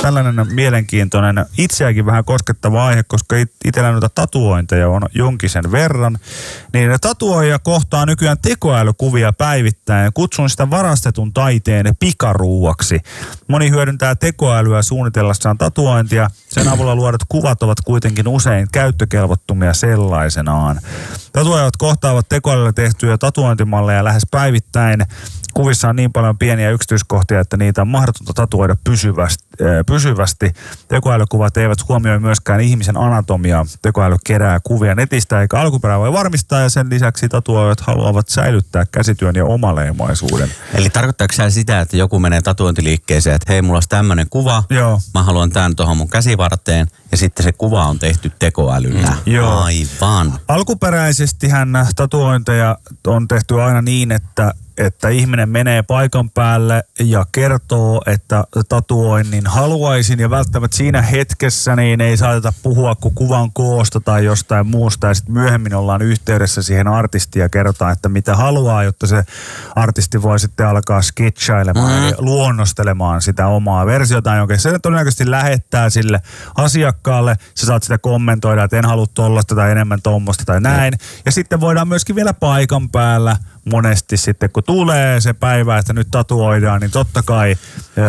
tällainen mielenkiintoinen, itseäkin vähän koskettava aihe, koska itsellä noita tatuointeja on jonkin sen verran. Niin tatuoija kohtaa nykyään tekoälykuvia päivittäin. Kutsun sitä varastetun taiteen pikaruuaksi. Moni hyödyntää tekoälyä suunnitellassaan tatuointia. Sen avulla luodut kuvat ovat kuitenkin usein käyttökelvottomia sellaisenaan. Tatuoijat kohtaavat tekoälyllä tehtyjä tatuointimalleja lähes päivittäin. Kuvissa on niin paljon pieniä yksityiskohtia, että niitä on mahdotonta tatuoida pysyvästi. Tekoälykuvat eivät huomioi myöskään ihmisen anatomiaa. Tekoäly kerää kuvia netistä eikä alkuperää voi varmistaa ja sen lisäksi tatuoijat haluavat säilyttää käsityön ja omaleimaisuuden. Eli tarkoittaako se sitä, että joku menee tatuointiliikkeeseen, että hei, mulla olisi tämmöinen kuva, Joo. Mä haluan tämän tuohon mun käsivarteen ja sitten se kuva on tehty tekoälyllä. Joo. Aivan. Alkuperäisestihän tatuointeja on tehty aina niin, että ihminen menee paikan päälle ja kertoo, että tatuoinnin haluaisin ja välttämättä siinä hetkessä niin ei saateta puhua kuin kuvan koosta tai jostain muusta ja sitten myöhemmin ollaan yhteydessä siihen artistiin ja kerrotaan, että mitä haluaa, jotta se artisti voi sitten alkaa sketchailemaan ja luonnostelemaan sitä omaa versiota, jonka se todennäköisesti lähettää sille asiakkaalle. Sä saat sitä kommentoida, että en halua tollaista tai enemmän tommosta tai näin. Ja sitten voidaan myöskin vielä paikan päällä monesti sitten, kun tulee se päivä, että nyt tatuoidaan, niin totta kai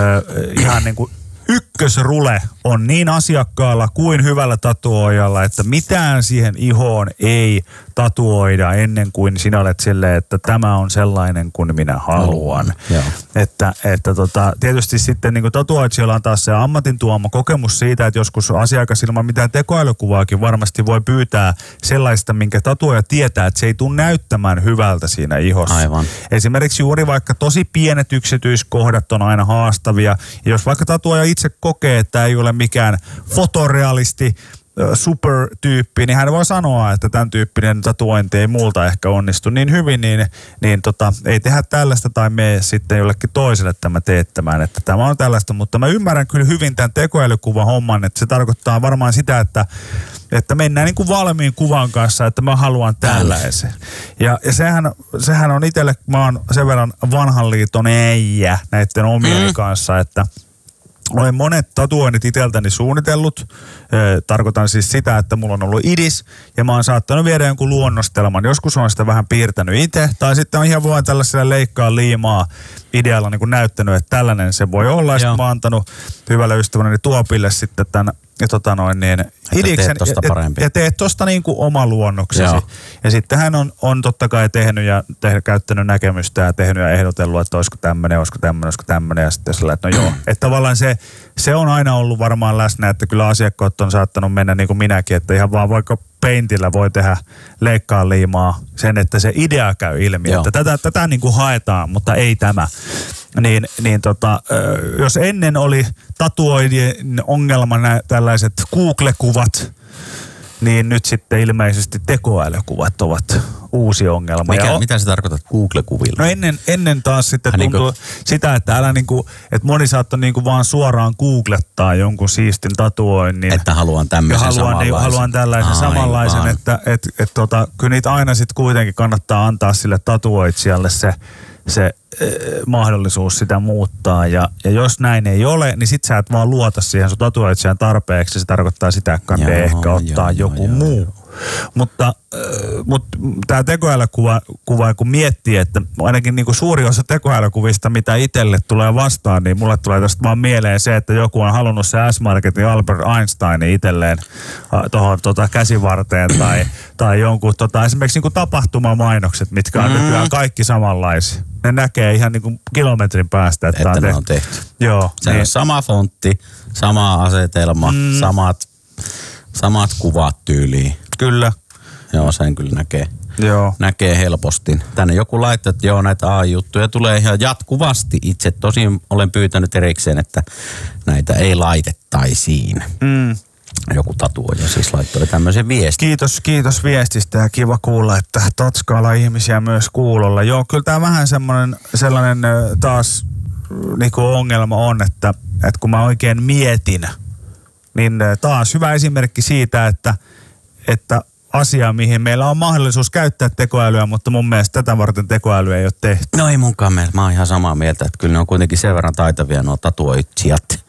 ihan niin kuin ykkösrule on niin asiakkaalla kuin hyvällä tatuoijalla, että mitään siihen ihoon ei tatuoida ennen kuin sinä olet silleen, että tämä on sellainen kuin minä haluan. Että tietysti sitten niin kuin tatuoitsijoilla on taas se ammatin tuoma kokemus siitä, että joskus asiakas ilman mitään tekoälykuvaakin varmasti voi pyytää sellaista, minkä tatuoija tietää, että se ei tule näyttämään hyvältä siinä ihossa. Aivan. Esimerkiksi juuri vaikka tosi pienet yksityiskohdat on aina haastavia. Ja jos vaikka tatuoija itse kokee, että ei ole mikään fotorealisti, supertyyppi, niin hän voi sanoa, että tämän tyyppinen tatuointi ei multa ehkä onnistu niin hyvin, niin ei tehdä tällaista tai mene sitten jollekin toiselle tämä teettämään, että tämä on tällaista, mutta mä ymmärrän kyllä hyvin tämän tekoälykuvan homman, että se tarkoittaa varmaan sitä, että mennään niin kuin valmiin kuvan kanssa, että mä haluan tällaisen. Ja sehän on itselle, mä oon sen verran vanhan liiton äijä näiden omien kanssa, että olen monet tatuoinnit itseltäni suunnitellut. Tarkoitan siis sitä, että mulla on ollut idis ja mä oon saattanut viedä jonkun luonnostelman. Joskus on sitä vähän piirtänyt itse tai sitten on ihan vaan tällaisella leikkaa liimaa idealla niin kuin näyttänyt, että tällainen se voi olla. Ja sitten mä oon antanut hyvälle ystävälleni Tuopille sitten tämän idiksen ja teet tosta niin kuin oma luonnoksesi. Joo. Ja sitten hän on totta kai tehnyt ja käyttänyt näkemystä ja tehnyt ja ehdotellut, että olisiko tämmöinen ja sitten sillä, että no joo. Että tavallaan se on aina ollut varmaan läsnä, että kyllä asiakkaat on saattanut mennä niin kuin minäkin, että ihan vaan vaikka Paintillä voi tehdä leikkaa liimaa sen, että se idea käy ilmi, joo. Että tätä niin kuin haetaan, mutta ei tämä. Jos ennen oli tatuoidien ongelmana tällaiset Google-kuvat, niin nyt sitten ilmeisesti tekoälykuvat ovat uusi ongelma. Mitä sä tarkoitat Google-kuvilla? No ennen taas sitten tuntuu sitä, että älä niinku, että moni saattoi niinku vaan suoraan googlettaa jonkun siistin tatuoinnin. Että haluan tämmöisen samanlaisen. Haluan tällaisen samanlaisen, että kyllä niitä aina sitten kuitenkin kannattaa antaa sille tatuoitsijalle se mahdollisuus sitä muuttaa. Ja jos näin ei ole, niin sit sä et vaan luota siihen sun tatuoitsijan tarpeeksi. Se tarkoittaa sitä, että kannattaa ehkä ottaa joku muu. Mutta tämä tekoälykuva, kun miettii, että ainakin niinku suuri osa tekoälykuvista, mitä itselle tulee vastaan, niin mulle tulee tästä vaan mieleen se, että joku on halunnut se S-Marketin Albert Einsteinin itselleen tuohon käsivarteen tai jonkun esimerkiksi niinku tapahtumamainokset, mitkä on nykyään kaikki samanlaisia. Ne näkee ihan niinku kilometrin päästä, että ne on tehty. Joo. Se on sama fontti, sama asetelma, samat kuvat tyyliin. Kyllä. Joo, sen kyllä näkee. Joo. Näkee helposti. Tänne joku laittaa, että joo, näitä AI-juttuja tulee ihan jatkuvasti. Itse tosin olen pyytänyt erikseen, että näitä ei laitettaisiin. Joku tatuoija siis laittoi tämmöisen viestin. Kiitos viestistä ja kiva kuulla, että tatskaalla ihmisiä myös kuulolla. Joo, kyllä tämä vähän sellainen taas niinku ongelma on, että kun mä oikein mietin, niin taas hyvä esimerkki siitä, että asia, mihin meillä on mahdollisuus käyttää tekoälyä, mutta mun mielestä tätä varten tekoälyä ei ole tehty. No ei munkaan mielestä. Mä oon ihan samaa mieltä, että kyllä ne on kuitenkin sen verran taitavia nuo tatuoitsijat.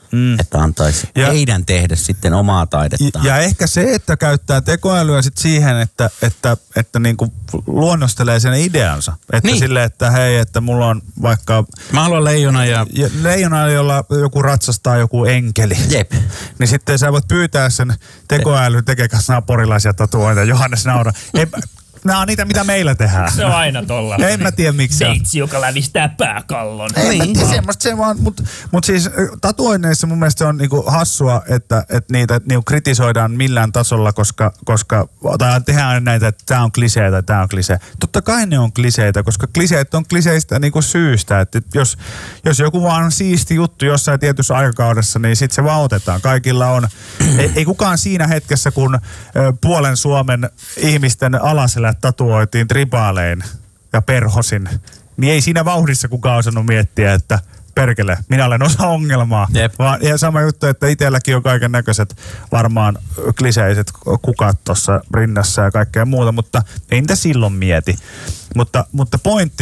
että antaisi heidän tehdä sitten omaa taidettaan. Ja ehkä se, että käyttää tekoälyä sit siihen, että niinku luonnostelee sen ideansa. Että silleen, että hei, että mulla on vaikka... Mä haluan leijona ja... Leijona, jolla joku ratsastaa joku enkeli. Jep. Niin sitten sä voit pyytää sen tekoälyn tekee kanssa nämä porilaisia tatuoita. Johannes nauraa. Nämä on niitä, mitä meillä tehdään. Se on aina tolla. En mä tiedä miksi. Veitsi, joka lävistää pääkallon. Ei, semmoista se vaan, mut siis tatuoinneissa mun mielestä se on niinku hassua, että niitä niinku kritisoidaan millään tasolla, koska tai tehdään näitä, että tää on klisee tai tää on klisee. Totta kai ne on kliseitä, koska kliseet on kliseistä niinku syystä, että jos joku vaan on siisti juttu jossain tietyssä aikakaudessa, niin sit se vaan otetaan. Kaikilla on, ei kukaan siinä hetkessä, kun puolen Suomen ihmisten alaselät tatuoitiin tribaalein ja perhosin, niin ei siinä vauhdissa kukaan osannut miettiä, että perkele, minä olen osa ongelmaa. Ja sama juttu, että itselläkin on kaiken näköiset varmaan kliseiset kukat tuossa rinnassa ja kaikkea muuta, mutta ei niitä silloin mieti. Mutta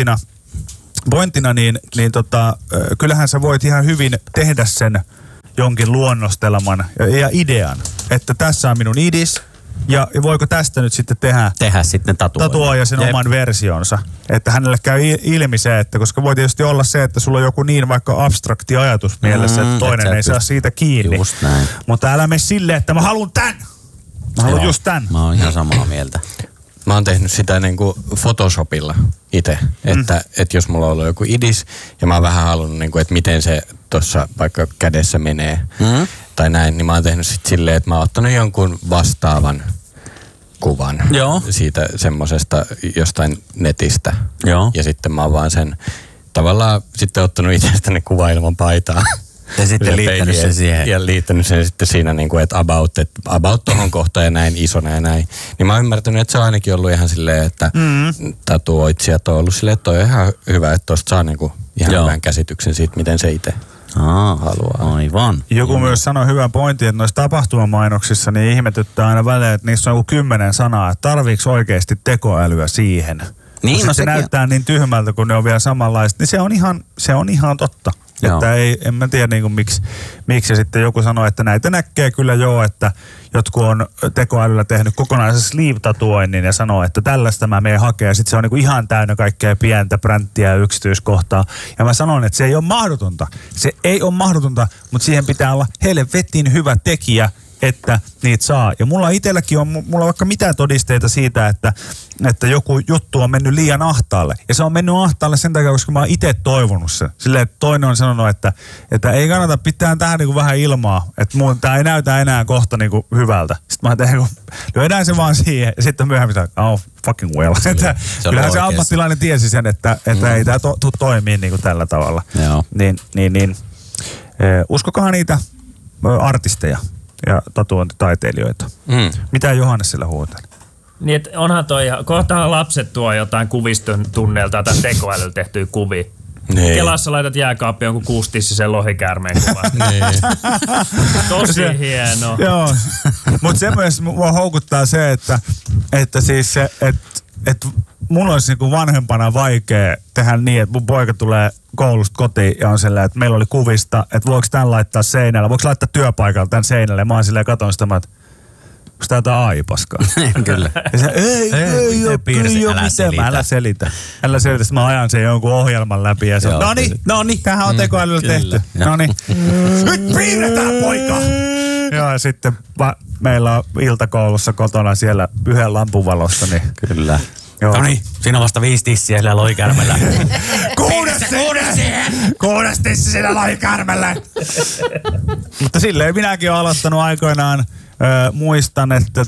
pointtina niin kyllähän sä voit ihan hyvin tehdä sen jonkin luonnostelman ja idean, että tässä on minun idis. Ja voiko tästä nyt sitten tehdä sitten tatuoja sen oman versionsa. Että hänelle käy ilmi se, että koska voi tietysti olla se, että sulla on joku niin vaikka abstrakti ajatus mielessä, että toinen ei saa siitä kiinni. Just näin. Mutta älä mene silleen, että mä haluan tän. Mä haluan just tän. Mä oon ihan samaa mieltä. Mä oon tehnyt sitä niinku Photoshopilla itse, että jos mulla on ollut joku idis ja mä oon vähän halunnut, niinku, että miten se tuossa vaikka kädessä menee tai näin, niin mä oon tehnyt sit silleen, että mä oon ottanut jonkun vastaavan kuvan siitä semmosesta jostain netistä. Joo. Ja sitten mä oon vaan sen tavallaan sitten ottanut itsestäni kuva ilman paitaa. Ja sitten liittänyt sen siihen. Ja liittänyt sen sitten siinä niin kuin, että about tohon kohtaan ja näin isona ja näin. Niin mä oon ymmärtänyt, että se on ainakin ollut ihan silleen, että tatuoitsijat on ollut silleen, että toi on ihan hyvä, että tosta saa niin kuin ihan hyvän käsityksen siitä, miten se itse haluaa. Aivan. Joku myös sanoi hyvän pointin, että noissa tapahtumamainoksissa niin ihmetyttää aina välillä, että niissä on joku 10 sanaa, että tarviiko oikeasti tekoälyä siihen. Niin, se näyttää niin tyhmältä, kun ne on vielä samanlaiset, niin se on ihan totta. Että en mä tiedä niin miksi sitten joku sanoi, että näitä näkee kyllä että jotkut on tekoälyllä tehnyt kokonaisen sleeve-tatuoinnin ja sanoo, että tällaista mä menen hakea. Sitten se on niin ihan täynnä kaikkea pientä bränttiä ja yksityiskohtaa. Ja mä sanon, että se ei ole mahdotonta. Se ei ole mahdotonta, mutta siihen pitää olla helvetin hyvä tekijä, että niitä saa. Ja mulla itselläkin on, mulla on vaikka mitään todisteita siitä, että joku juttu on mennyt liian ahtaalle. Ja se on mennyt ahtaalle sen takia, koska mä oon itse toivonut sen. Silleen, että toinen on sanonut, että ei kannata pitää tähän niinku vähän ilmaa. Että tää ei näytä enää kohta niinku hyvältä. Sitten mä teen, lyödään se vaan siihen. Ja sitten myöhemmin fucking well. Kyllähän se ammattilainen tiesi sen, että ei tää toimii niinku tällä tavalla. Niin. Uskokaa niitä artisteja ja tatuointitaiteilijoita. Mitä Johannes sillä huutaa? Niin, että onhan kohtahan lapset tuo jotain kuviston tunneilta tai tekoälyllä tehtyä kuvia. Niin. Kelassa laitat jääkaappiin jonkun kuustissisen lohikäärmeen kuvan. Niin. Tosi hieno. Joo, mutta se myös mua houkuttaa se, että siis se, että mulla olisi niinku vanhempana vaikea tehdä niin, että mun poika tulee koulusta kotiin ja on silleen, että meillä oli kuvista, että voiko tämän laittaa seinällä, voiko laittaa työpaikalla tämän seinälle. Mä oon silleen katon sitä, että onko tää jotain AI-paskaa? Kyllä. Ja se, ei ole mitään. Älä selitä. Sitten mä ajan sen jonkun ohjelman läpi ja se on, noniin, tämähän on tekoälyllä tehty. Noniin. Nyt piirretään, poika! Ja sitten meillä on iltakoulussa kotona siellä yhden lampun valossa, niin kyllä. Noniin, siinä on vasta 5 tissiä sillä lohikärmellä. Kuudes tissi sillä lohikärmellä. Mutta silleen minäkin olen aloittanut aikoinaan. Muistan, että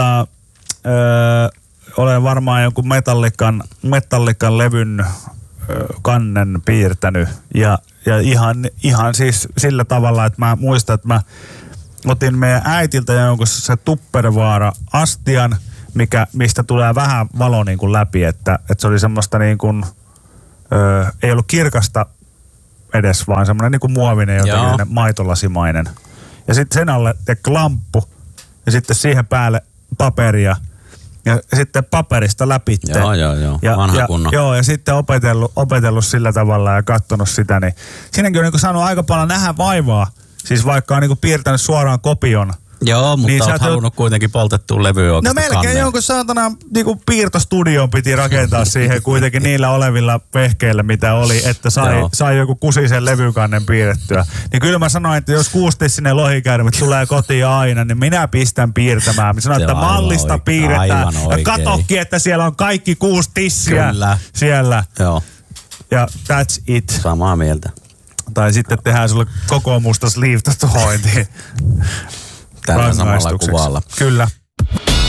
olen varmaan jonkun metallikan levyn kannen piirtänyt. Ja ihan siis sillä tavalla, että mä muistan, että mä otin meidän äitiltä jonkun se Tupperware-astian, mistä tulee vähän valo niin kuin läpi, että se oli semmoista niin kuin, ei ollut kirkasta edes, vaan semmoinen niin kuin muovinen, jotenkin maitolasimainen. Ja sitten sen alle lamppu ja sitten siihen päälle paperia ja sitten paperista läpi. Joo. Vanha kunnon. Joo, ja sitten opetellut sillä tavalla ja katsonut sitä, niin siinäkin on niin kuin saanut aika paljon nähdä vaivaa Siis vaikka on niinku piirtänyt suoraan kopion. Joo, mutta niin oot halunnut kuitenkin poltettua levyä oikeastaan. No melkein kanneen. Jonkun saatana niinku piirtostudion piti rakentaa siihen kuitenkin niillä olevilla vehkeillä, mitä oli, että sai joku kusisen levykannen piirrettyä. Niin kyllä mä sanoin, että jos 6-tissinen lohikäärme tulee kotiin aina, niin minä pistän piirtämään. Mä sanoin, että mallista piirretään. Ja katokki, että siellä on kaikki 6 tissiä siellä. Joo. Ja that's it. Samaa mieltä. Tai sitten tehdään sulle koko musta sleeve-tatuointi. Tällä samalla kuvalla. Kyllä.